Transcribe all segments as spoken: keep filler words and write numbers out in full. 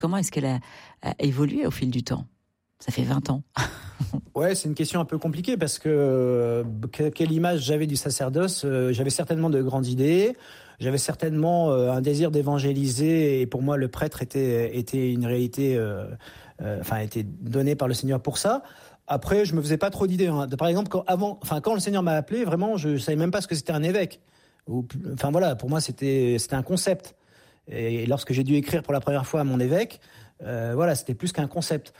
Comment est-ce qu'elle a, a évolué au fil du temps ? Ça fait vingt ans. Ouais, c'est une question un peu compliquée parce que euh, quelle image j'avais du sacerdoce ? euh, J'avais certainement de grandes idées, j'avais certainement euh, un désir d'évangéliser, et pour moi le prêtre était était une réalité, euh, euh, enfin était donné par le Seigneur pour ça. Après, je me faisais pas trop d'idées. Hein. Par exemple, quand, avant, enfin quand le Seigneur m'a appelé, vraiment, je savais même pas ce que c'était un évêque. Ou, enfin voilà, pour moi c'était c'était un concept. Et lorsque j'ai dû écrire pour la première fois à mon évêque, euh, voilà, c'était plus qu'un concept.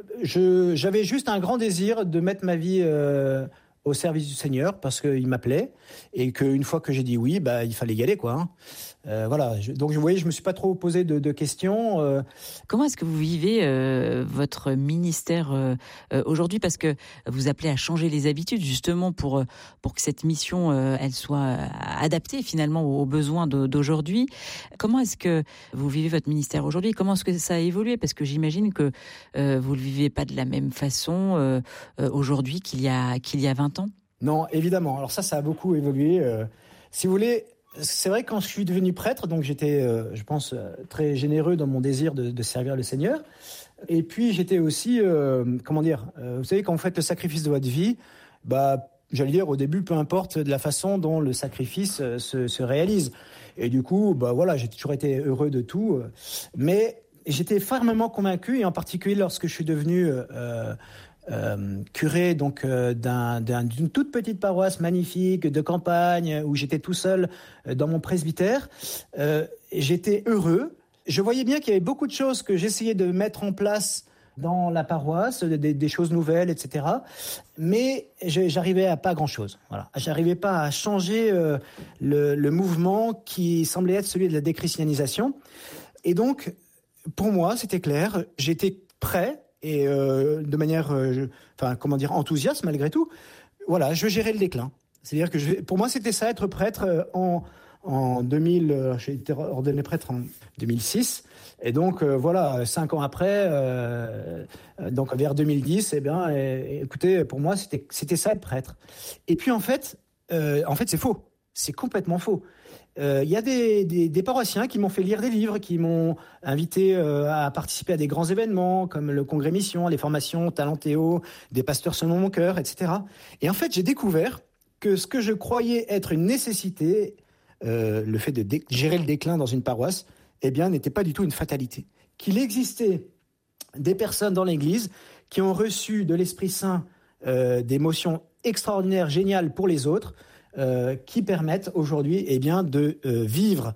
Je, j'avais juste un grand désir de mettre ma vie euh, au service du Seigneur parce qu'il m'appelait, et qu'une fois que j'ai dit oui, bah, il fallait y aller, quoi. Hein. Euh, voilà. Je, donc, vous voyez, je me suis pas trop posé de, de questions. Euh. Comment est-ce que vous vivez euh, votre ministère euh, euh, aujourd'hui ? Parce que vous appelez à changer les habitudes, justement, pour, pour que cette mission, euh, elle soit adaptée, finalement, aux besoins de, d'aujourd'hui. Comment est-ce que vous vivez votre ministère aujourd'hui ? Comment est-ce que ça a évolué ? Parce que j'imagine que euh, vous le vivez pas de la même façon euh, euh, aujourd'hui qu'il y a, qu'il y a vingt ans. Non, évidemment. Alors ça, ça a beaucoup évolué. Euh, si vous voulez... C'est vrai que quand je suis devenu prêtre, donc j'étais, euh, je pense, euh, très généreux dans mon désir de, de servir le Seigneur. Et puis j'étais aussi, euh, comment dire, euh, vous savez, quand vous faites le sacrifice de votre vie, bah, j'allais dire au début, peu importe de la façon dont le sacrifice euh, se, se réalise. Et du coup, bah voilà, j'ai toujours été heureux de tout. Euh, mais j'étais fermement convaincu, et en particulier lorsque je suis devenu euh, Euh, curé donc euh, d'un, d'un, d'une toute petite paroisse magnifique de campagne où j'étais tout seul euh, dans mon presbytère, euh, j'étais heureux. Je voyais bien qu'il y avait beaucoup de choses que j'essayais de mettre en place dans la paroisse, des, des choses nouvelles, et cetera. Mais je, j'arrivais à pas grand-chose. Voilà, j'arrivais pas à changer euh, le, le mouvement qui semblait être celui de la déchristianisation. Et donc, pour moi, c'était clair. J'étais prêt. Et euh, de manière, euh, je, enfin, comment dire, enthousiaste malgré tout. Voilà, je gérais le déclin. C'est-à-dire que je, pour moi, c'était ça, être prêtre euh, en en deux mille. Euh, j'ai été ordonné prêtre en deux mille six. Et donc euh, voilà, cinq ans après, euh, donc vers deux mille dix, eh bien, et, écoutez, pour moi, c'était c'était ça être prêtre. Et puis en fait, euh, en fait, c'est faux. C'est complètement faux. Il euh, y a des, des, des paroissiens qui m'ont fait lire des livres, qui m'ont invité euh, à participer à des grands événements comme le Congrès Mission, les formations Talentéo, des pasteurs selon mon cœur, et cetera. Et en fait, j'ai découvert que ce que je croyais être une nécessité, euh, le fait de dé- gérer le déclin dans une paroisse, eh bien, n'était pas du tout une fatalité. Qu'il existait des personnes dans l'Église qui ont reçu de l'Esprit Saint euh, des motions extraordinaires, géniales pour les autres, Euh, qui permettent aujourd'hui eh bien, de euh, vivre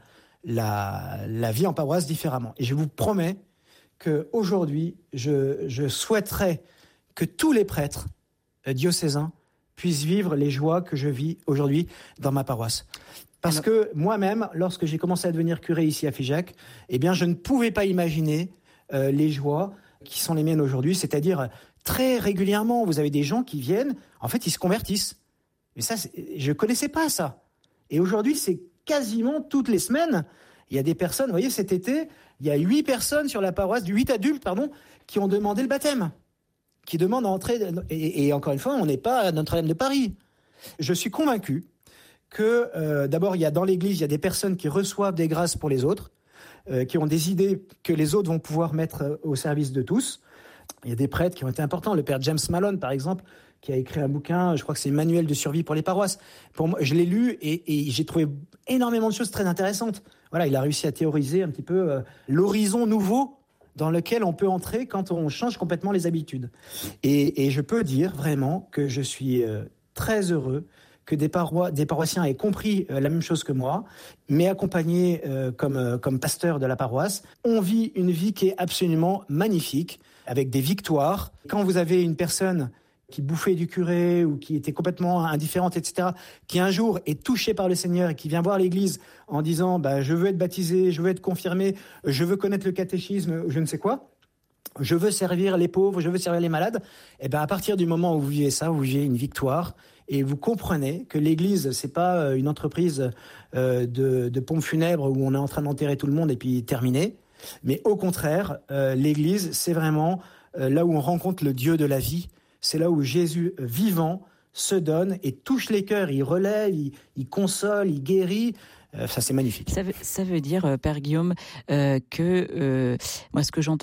la, la vie en paroisse différemment. Et je vous promets qu'aujourd'hui, je, je souhaiterais que tous les prêtres euh, diocésains puissent vivre les joies que je vis aujourd'hui dans ma paroisse. Parce Alors... que moi-même, lorsque j'ai commencé à devenir curé ici à Figeac, eh bien, je ne pouvais pas imaginer euh, les joies qui sont les miennes aujourd'hui, c'est-à-dire très régulièrement, vous avez des gens qui viennent, en fait, ils se convertissent. Mais ça, je connaissais pas ça. Et aujourd'hui, c'est quasiment toutes les semaines. Il y a des personnes, vous voyez, cet été, il y a huit personnes sur la paroisse, huit adultes, pardon, qui ont demandé le baptême, qui demandent à entrer. Et, et encore une fois, on n'est pas à Notre-Dame de Paris. Je suis convaincu que, euh, d'abord, il y a dans l'Église, il y a des personnes qui reçoivent des grâces pour les autres, euh, qui ont des idées que les autres vont pouvoir mettre au service de tous. Il y a des prêtres qui ont été importants. Le père James Malone, par exemple, qui a écrit un bouquin, je crois que c'est Manuel de survie pour les paroisses. Pour moi, je l'ai lu et, et j'ai trouvé énormément de choses très intéressantes. Voilà, il a réussi à théoriser un petit peu euh, l'horizon nouveau dans lequel on peut entrer quand on change complètement les habitudes. Et, et je peux dire vraiment que je suis euh, très heureux que des, paroi- des paroissiens aient compris euh, la même chose que moi, mais accompagnés euh, comme, euh, comme pasteur de la paroisse. On vit une vie qui est absolument magnifique, avec des victoires. Quand vous avez une personne qui bouffait du curé ou qui était complètement indifférente, et cetera, qui un jour est touchée par le Seigneur et qui vient voir l'Église en disant bah, « je veux être baptisé, je veux être confirmé, je veux connaître le catéchisme, je ne sais quoi, je veux servir les pauvres, je veux servir les malades », et ben à partir du moment où vous vivez ça, vous vivez une victoire et vous comprenez que l'Église, c'est pas une entreprise euh, de, de pompes funèbres où on est en train d'enterrer tout le monde et puis terminé, mais au contraire, euh, l'Église, c'est vraiment euh, là où on rencontre le Dieu de la vie. C'est là où Jésus vivant se donne et touche les cœurs, il relève, il, il console, il guérit. Euh, ça, c'est magnifique. Ça veut, ça veut dire, euh, Père Guillaume, euh, que euh, moi, ce que j'entends